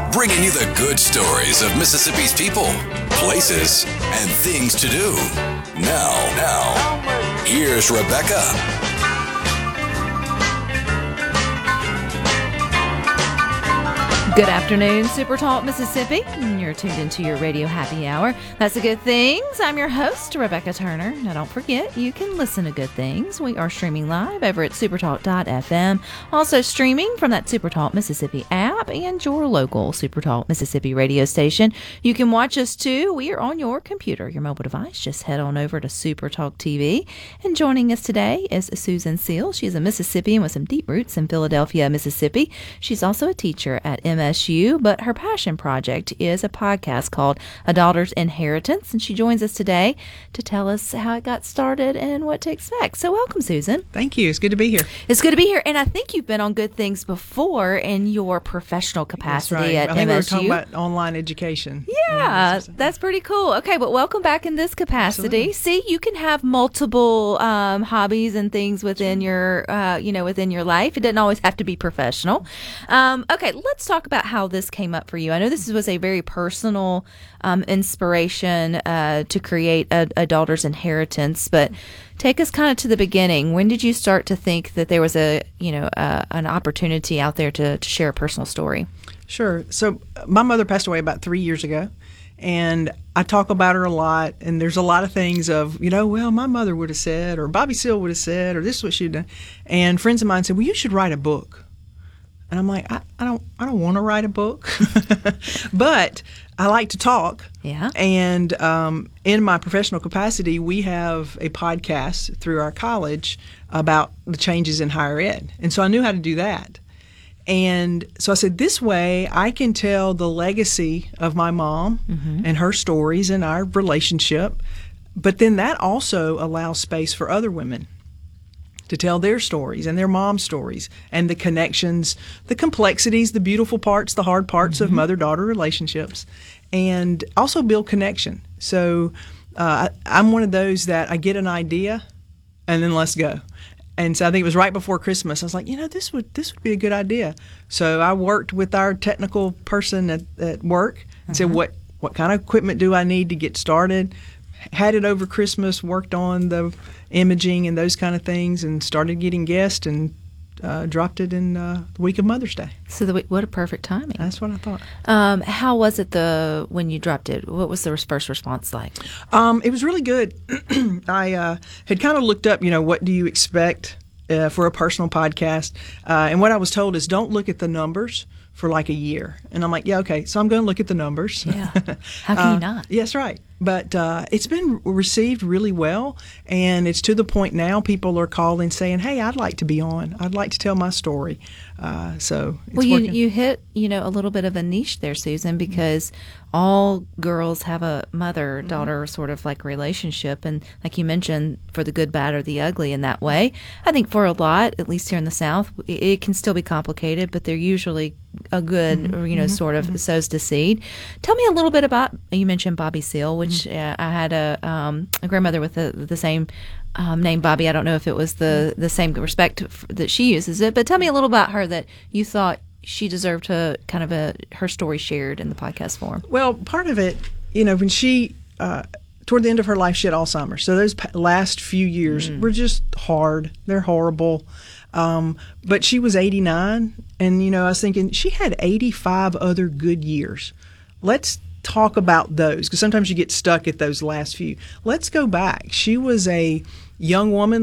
bringing you the good stories of Mississippi's people, places, and things to do. Now, here's Rebecca. Good afternoon, Super Talk Mississippi. You're tuned into your radio happy hour. That's the Good Things. I'm your host, Rebecca Turner. Now, don't forget, you can listen to Good Things. We are streaming live over at supertalk.fm. Also streaming from that Supertalk Mississippi app and your local Supertalk Mississippi radio station. You can watch us too. We are on your computer, your mobile device. Just head on over to Supertalk TV. And joining us today is Susan Seal. She's a Mississippian with some deep roots in Philadelphia, Mississippi. She's also a teacher at MSU, but her passion project is a podcast called A Daughter's Inheritance, and she joins us today to tell us how it got started and what to expect. So welcome, Susan. Thank you. It's good to be here. It's good to be here, and I think you've been on Good Things before in your professional capacity at MSU. I think we were talking about online education. Yeah, that's pretty cool. Okay, but welcome back in this capacity. Absolutely. See, you can have multiple hobbies and things within your, within your life. It doesn't always have to be professional. Okay, let's talk about how this came up for you. I know this was a very personal inspiration to create a daughter's inheritance, but take us kind of to the beginning. When did you start to think that there was an opportunity out there to share a personal story? Sure. So my mother passed away about 3 years ago, and I talk about her a lot, and there's a lot of things of, well, my mother would have said, or Bobby Seale would have said, or this is what she'd done. And friends of mine said, well, you should write a book. And I'm like, I don't want to write a book, but I like to talk. Yeah. And in my professional capacity, we have a podcast through our college about the changes in higher ed. And so I knew how to do that. And so I said, this way I can tell the legacy of my mom and her stories and our relationship. But then that also allows space for other women to tell their stories and their mom's stories and the connections, the complexities, the beautiful parts, the hard parts of mother-daughter relationships, and also build connection. So I'm one of those that I get an idea and then let's go. And so I think it was right before Christmas. I was like, this would be a good idea. So I worked with our technical person at work and said, what kind of equipment do I need to get started? Had it over Christmas, worked on the imaging and those kind of things, and started getting guests and dropped it in the week of Mother's Day. So what a perfect timing. That's what I thought. How was it when you dropped it? What was the first response like? It was really good. I had kind of looked up, what do you expect for a personal podcast? And what I was told is don't look at the numbers for like a year. And I'm like, yeah, okay, so I'm going to look at the numbers. Yeah. How can you not? Yes, right. But it's been received really well, and it's to the point now people are calling saying, hey, I'd like to be on. I'd like to tell my story. So it's working. You hit, a little bit of a niche there, Susan, because all girls have a mother-daughter sort of like relationship. And like you mentioned, for the good, bad, or the ugly in that way. I think for a lot, at least here in the South, it can still be complicated, but they're usually a good, sort of sows the seed. Tell me a little bit about, you mentioned Bobby Seale, which I had a grandmother with the same name, Bobby. I don't know if it was the same respect that she uses it, but tell me a little about her that you thought she deserved to kind of her story shared in the podcast form. Well, part of it, when she, toward the end of her life, she had Alzheimer's. So those last few years were just hard. They're horrible. But she was 89, and, I was thinking she had 85 other good years. Let's talk about those, because sometimes you get stuck at those last few. Let's go back. She was a young woman